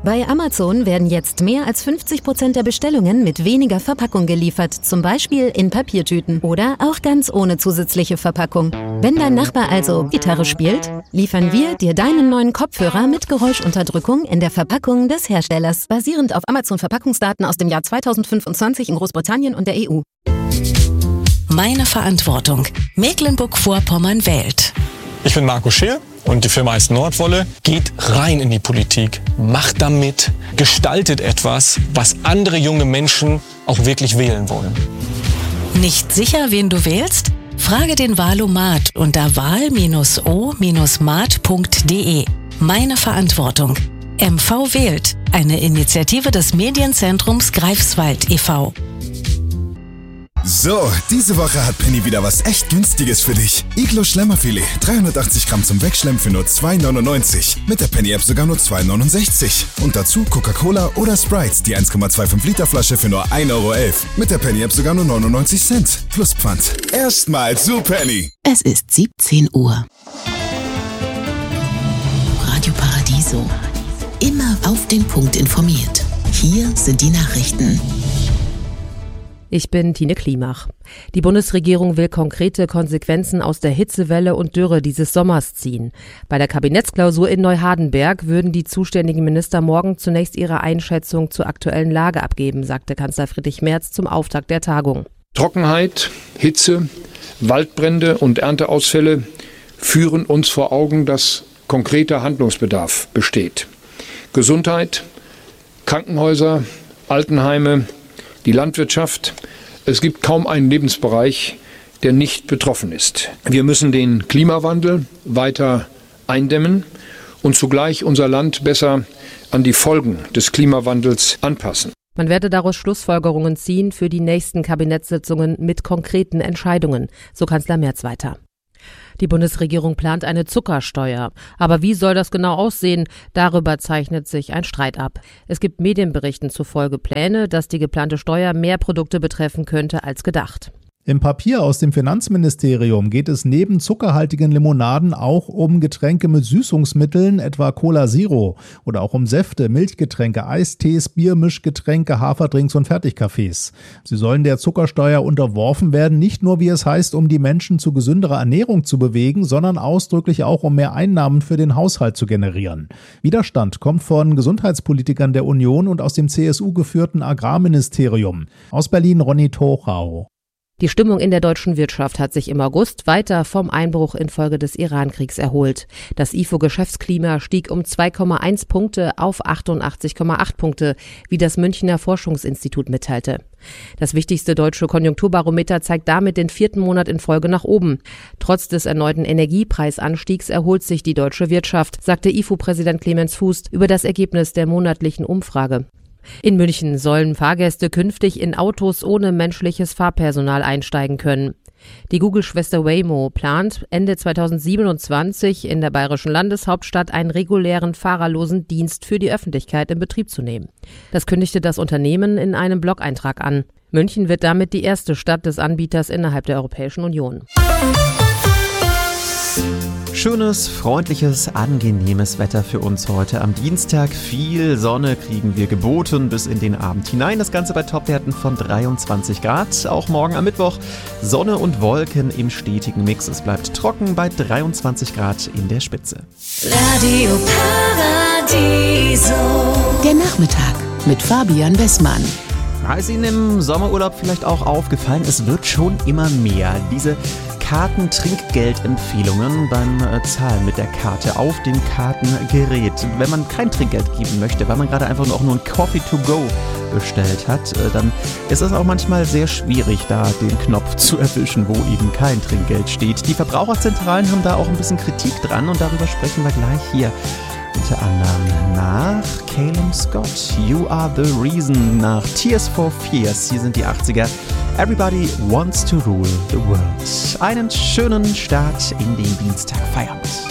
Bei Amazon werden jetzt mehr als 50% der Bestellungen mit weniger Verpackung geliefert, zum Beispiel in Papiertüten oder auch ganz ohne zusätzliche Verpackung. Wenn dein Nachbar also Gitarre spielt, liefern wir dir deinen neuen Kopfhörer mit Geräuschunterdrückung in der Verpackung des Herstellers, basierend auf Amazon-Verpackungsdaten aus dem Jahr 2025 in Großbritannien und der EU. Meine Verantwortung. Mecklenburg-Vorpommern wählt. Ich bin Marco Scheer und die Firma heißt Nordwolle. Geht rein in die Politik, macht damit, gestaltet etwas, was andere junge Menschen auch wirklich wählen wollen. Nicht sicher, wen du wählst? Frage den Wahlomat unter wahl-o-mat.de. Meine Verantwortung. MV wählt. Eine Initiative des Medienzentrums Greifswald e.V. So, diese Woche hat Penny wieder was echt Günstiges für dich. Iglo Schlemmerfilet, 380 Gramm zum Wegschlemmen für nur 2,99. Mit der Penny-App sogar nur 2,69. Und dazu Coca-Cola oder Sprite, die 1,25 Liter Flasche für nur 1,11 Euro. Mit der Penny-App sogar nur 99 Cent. Plus Pfand. Erstmal zu Penny. Es ist 17 Uhr. Radio Paradiso. Immer auf den Punkt informiert. Hier sind die Nachrichten. Ich bin Tine Klimach. Die Bundesregierung will konkrete Konsequenzen aus der Hitzewelle und Dürre dieses Sommers ziehen. Bei der Kabinettsklausur in Neuhardenberg würden die zuständigen Minister morgen zunächst ihre Einschätzung zur aktuellen Lage abgeben, sagte Kanzler Friedrich Merz zum Auftakt der Tagung. Trockenheit, Hitze, Waldbrände und Ernteausfälle führen uns vor Augen, dass konkreter Handlungsbedarf besteht. Gesundheit, Krankenhäuser, Altenheime, die Landwirtschaft. Es gibt kaum einen Lebensbereich, der nicht betroffen ist. Wir müssen den Klimawandel weiter eindämmen und zugleich unser Land besser an die Folgen des Klimawandels anpassen. Man werde daraus Schlussfolgerungen ziehen für die nächsten Kabinettssitzungen mit konkreten Entscheidungen, so Kanzler Merz weiter. Die Bundesregierung plant eine Zuckersteuer. Aber wie soll das genau aussehen? Darüber zeichnet sich ein Streit ab. Es gibt Medienberichten zufolge Pläne, dass die geplante Steuer mehr Produkte betreffen könnte als gedacht. Im Papier aus dem Finanzministerium geht es neben zuckerhaltigen Limonaden auch um Getränke mit Süßungsmitteln, etwa Cola Zero, oder auch um Säfte, Milchgetränke, Eistees, Biermischgetränke, Haferdrinks und Fertigkaffees. Sie sollen der Zuckersteuer unterworfen werden, nicht nur, wie es heißt, um die Menschen zu gesünderer Ernährung zu bewegen, sondern ausdrücklich auch, um mehr Einnahmen für den Haushalt zu generieren. Widerstand kommt von Gesundheitspolitikern der Union und aus dem CSU-geführten Agrarministerium. Aus Berlin Ronny Tochau. Die Stimmung in der deutschen Wirtschaft hat sich im August weiter vom Einbruch infolge des Iran-Kriegs erholt. Das IFO-Geschäftsklima stieg um 2,1 Punkte auf 88,8 Punkte, wie das Münchner Forschungsinstitut mitteilte. Das wichtigste deutsche Konjunkturbarometer zeigt damit den 4. Monat in Folge nach oben. Trotz des erneuten Energiepreisanstiegs erholt sich die deutsche Wirtschaft, sagte IFO-Präsident Clemens Fuß über das Ergebnis der monatlichen Umfrage. In München sollen Fahrgäste künftig in Autos ohne menschliches Fahrpersonal einsteigen können. Die Google-Schwester Waymo plant, Ende 2027 in der bayerischen Landeshauptstadt einen regulären fahrerlosen Dienst für die Öffentlichkeit in Betrieb zu nehmen. Das kündigte das Unternehmen in einem Blog-Eintrag an. München wird damit die erste Stadt des Anbieters innerhalb der Europäischen Union. Schönes, freundliches, angenehmes Wetter für uns heute am Dienstag. Viel Sonne kriegen wir geboten bis in den Abend hinein. Das Ganze bei Topwerten von 23 Grad. Auch morgen am Mittwoch Sonne und Wolken im stetigen Mix. Es bleibt trocken bei 23 Grad in der Spitze. Radio Paradiso. Der Nachmittag mit Fabian Wessmann. Ist Ihnen im Sommerurlaub vielleicht auch aufgefallen, es wird schon immer mehr. Diese Karten-Trinkgeld-Empfehlungen beim Zahlen mit der Karte auf dem Kartengerät. Wenn man kein Trinkgeld geben möchte, weil man gerade einfach nur einen Coffee to go bestellt hat, dann ist es auch manchmal sehr schwierig, da den Knopf zu erwischen, wo eben kein Trinkgeld steht. Die Verbraucherzentralen haben da auch ein bisschen Kritik dran und darüber sprechen wir gleich hier. Unter anderem nach Calum Scott, You Are the Reason, nach Tears for Fears, hier sind die 80er, Everybody Wants to Rule the World. Einen schönen Start in den Dienstagfeierabend.